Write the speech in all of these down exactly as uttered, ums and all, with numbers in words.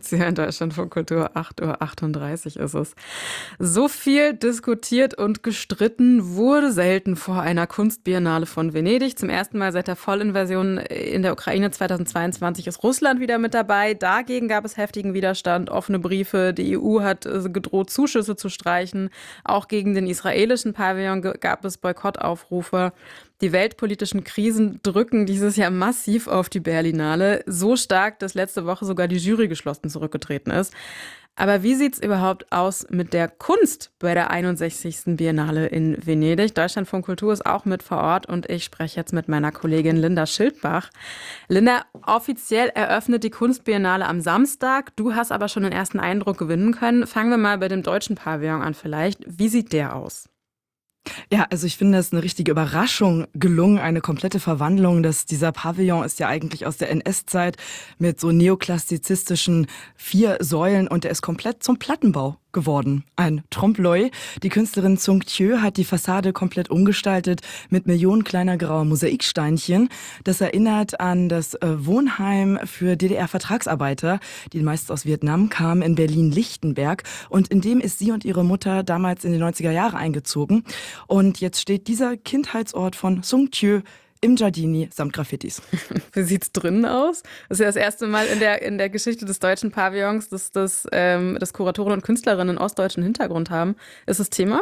gibt's hier in Deutschland von Kultur. acht Uhr achtunddreißig ist es. So viel diskutiert und gestritten wurde selten vor einer Kunstbiennale von Venedig. Zum ersten Mal seit der Vollinvasion in der Ukraine zweitausendzweiundzwanzig ist Russland wieder mit dabei. Dagegen gab es heftigen Widerstand, offene Briefe. Die E U hat äh, gedroht, Zuschüsse zu streichen. Auch gegen den israelischen Pavillon ge- gab es Boykottaufrufe. Die weltpolitischen Krisen drücken dieses Jahr massiv auf die Berlinale. So stark, dass letzte Woche sogar die Jury geschlossen zurückgetreten ist. Aber wie sieht's überhaupt aus mit der Kunst bei der einundsechzigsten Biennale in Venedig? Deutschlandfunk Kultur ist auch mit vor Ort und ich spreche jetzt mit meiner Kollegin Linda Schildbach. Linda, offiziell eröffnet die Kunstbiennale am Samstag. Du hast aber schon den ersten Eindruck gewinnen können. Fangen wir mal bei dem deutschen Pavillon an vielleicht. Wie sieht der aus? Ja, also ich finde, es ist eine richtige Überraschung gelungen, eine komplette Verwandlung. Das, dieser Pavillon ist ja eigentlich aus der N S-Zeit mit so neoklassizistischen vier Säulen und der ist komplett zum Plattenbau geworden. Ein Trompe-l'œil. Die Künstlerin Sung Thieu hat die Fassade komplett umgestaltet mit Millionen kleiner grauer Mosaiksteinchen. Das erinnert an das äh, Wohnheim für D D R-Vertragsarbeiter, die meist aus Vietnam kamen, in Berlin-Lichtenberg. Und in dem ist sie und ihre Mutter damals in die neunziger Jahre eingezogen. Und jetzt steht dieser Kindheitsort von Sung Thieu im Giardini samt Graffitis. Wie sieht's drinnen aus? Das ist ja das erste Mal in der, in der Geschichte des deutschen Pavillons, dass, dass, ähm, dass Kuratoren und Künstlerinnen einen ostdeutschen Hintergrund haben. Ist das Thema?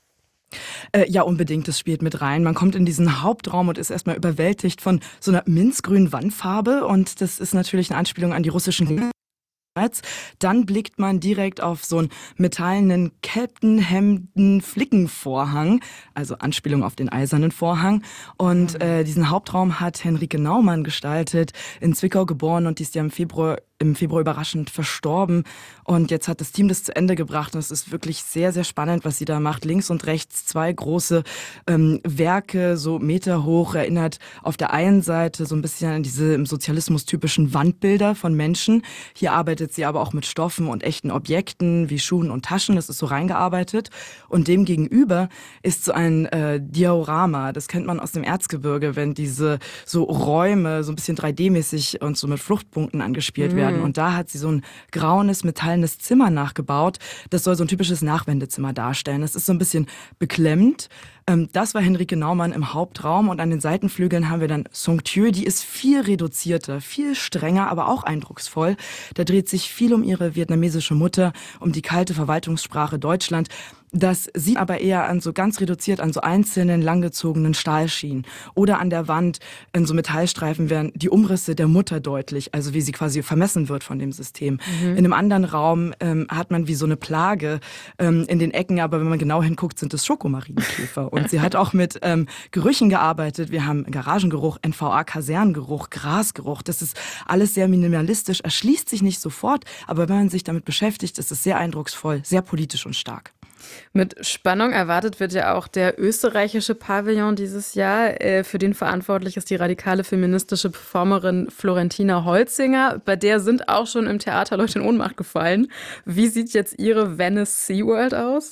Äh, ja, unbedingt, das spielt mit rein. Man kommt in diesen Hauptraum und ist erstmal überwältigt von so einer minzgrünen Wandfarbe. Und das ist natürlich eine Anspielung an die russischen. Dann blickt man direkt auf so einen metallenen Kettenhemden-Flickenvorhang, also Anspielung auf den eisernen Vorhang. Und äh, diesen Hauptraum hat Henrike Naumann gestaltet, in Zwickau geboren und die ist ja im Februar im Februar überraschend verstorben. Und jetzt hat das Team das zu Ende gebracht. Und es ist wirklich sehr, sehr spannend, was sie da macht. Links und rechts zwei große ähm, Werke, so meterhoch, erinnert auf der einen Seite so ein bisschen an diese im Sozialismus typischen Wandbilder von Menschen. Hier arbeitet sie aber auch mit Stoffen und echten Objekten wie Schuhen und Taschen. Das ist so reingearbeitet. Und dem gegenüber ist so ein äh, Diorama. Das kennt man aus dem Erzgebirge, wenn diese so Räume so ein bisschen drei D-mäßig und so mit Fluchtpunkten angespielt werden. Und da hat sie so ein grauenes, metallenes Zimmer nachgebaut. Das soll so ein typisches Nachwendezimmer darstellen. Das ist so ein bisschen beklemmt. Das war Henrike Naumann im Hauptraum und an den Seitenflügeln haben wir dann Sung Thieu, die ist viel reduzierter, viel strenger, aber auch eindrucksvoll. Da dreht sich viel um ihre vietnamesische Mutter, um die kalte Verwaltungssprache Deutschland. Das sieht aber eher an so ganz reduziert an so einzelnen langgezogenen Stahlschienen. Oder an der Wand in so Metallstreifen werden die Umrisse der Mutter deutlich, also wie sie quasi vermessen wird von dem System. Mhm. In einem anderen Raum ähm, hat man wie so eine Plage ähm, in den Ecken, aber wenn man genau hinguckt, sind es Schokomarienkäfer. Und sie hat auch mit ähm, Gerüchen gearbeitet. Wir haben Garagengeruch, N V A-Kasernengeruch, Grasgeruch. Das ist alles sehr minimalistisch, erschließt sich nicht sofort, aber wenn man sich damit beschäftigt, ist es sehr eindrucksvoll, sehr politisch und stark. Mit Spannung erwartet wird ja auch der österreichische Pavillon dieses Jahr. Für den verantwortlich ist die radikale feministische Performerin Florentina Holzinger. Bei der sind auch schon im Theater Leute in Ohnmacht gefallen. Wie sieht jetzt ihre Venice SeaWorld aus?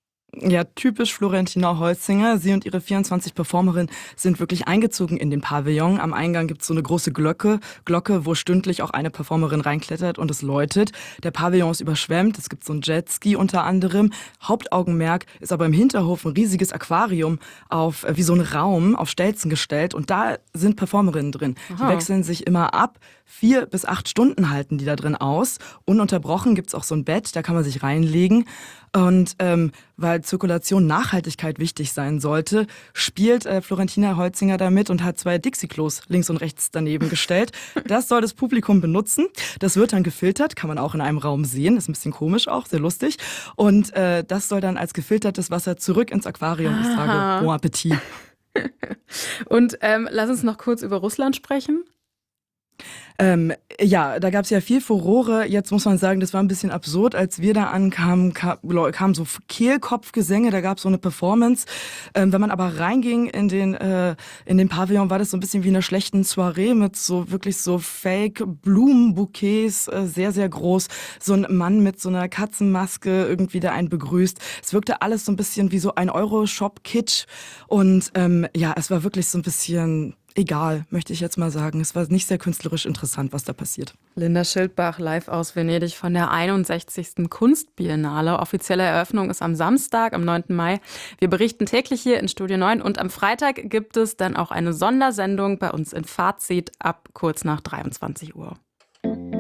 Ja, typisch Florentina Holzinger. Sie und ihre vierundzwanzig Performerinnen sind wirklich eingezogen in den Pavillon. Am Eingang gibt es so eine große Glocke, Glocke, wo stündlich auch eine Performerin reinklettert und es läutet. Der Pavillon ist überschwemmt, es gibt so ein Jetski unter anderem. Hauptaugenmerk ist aber im Hinterhof ein riesiges Aquarium auf wie so ein Raum auf Stelzen gestellt und da sind Performerinnen drin. Aha. Die wechseln sich immer ab. Vier bis acht Stunden halten die da drin aus. Ununterbrochen gibt's auch so ein Bett, da kann man sich reinlegen. Und ähm, weil Zirkulation, Nachhaltigkeit wichtig sein sollte, spielt äh, Florentina Holzinger damit und hat zwei Dixie-Klos links und rechts daneben gestellt. Das soll das Publikum benutzen. Das wird dann gefiltert, kann man auch in einem Raum sehen. Ist ein bisschen komisch auch, sehr lustig. Und äh, das soll dann als gefiltertes Wasser zurück ins Aquarium. Ich sage, bon Appetit. Und ähm, lass uns noch kurz über Russland sprechen. Ähm, ja, da gab es ja viel Furore. Jetzt muss man sagen, das war ein bisschen absurd. Als wir da ankamen, kam, kam so Kehlkopfgesänge, da gab es so eine Performance. Ähm, wenn man aber reinging in den, äh, in den Pavillon, war das so ein bisschen wie in einer schlechten Soiree mit so wirklich so Fake-Blumenbouquets, äh, sehr, sehr groß. So ein Mann mit so einer Katzenmaske irgendwie, der einen begrüßt. Es wirkte alles so ein bisschen wie so ein Euro-Shop-Kitsch. Und ähm, ja, es war wirklich so ein bisschen egal, möchte ich jetzt mal sagen. Es war nicht sehr künstlerisch interessant, was da passiert. Linda Schildbach live aus Venedig von der einundsechzigsten Kunstbiennale. Offizielle Eröffnung ist am Samstag, am neunten Mai. Wir berichten täglich hier in Studio neun und am Freitag gibt es dann auch eine Sondersendung bei uns in Fazit ab kurz nach dreiundzwanzig Uhr.